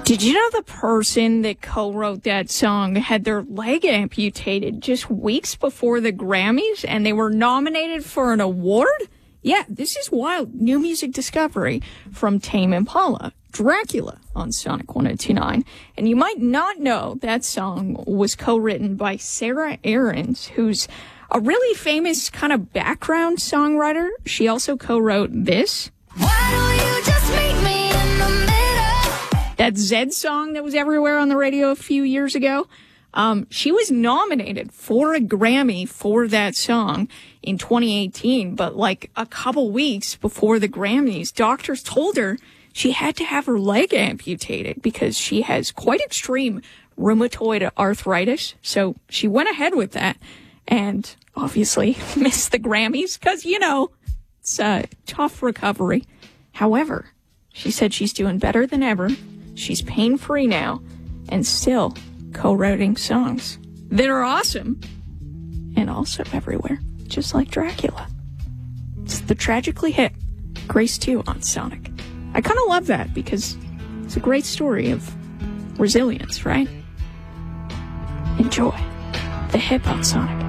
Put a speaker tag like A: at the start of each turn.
A: Did you know the person that co-wrote that song had their leg amputated just weeks before the Grammys, and they were nominated for an award? Yeah, this is wild. New music discovery from Tame Impala, Dracula on Sonic 1029. And you might not know that song was co-written by Sarah Aarons, who's a really famous kind of background songwriter. She also co-wrote this.
B: Why don't you just meet me in the middle?
A: That Zed song that was everywhere on the radio a few years ago. She was nominated for a Grammy for that song in 2018, but like a couple weeks before the Grammys, doctors told her she had to have her leg amputated because she has quite extreme rheumatoid arthritis. So she went ahead with that and obviously missed the Grammys because, you know, it's a tough recovery. However, she said she's doing better than ever. She's pain-free now and still co-writing songs that are awesome and also everywhere, just like Dracula. It's the Tragically Hip Grace 2 on Sonic. I kind of love that because it's a great story of resilience, right? Enjoy the hip on Sonic.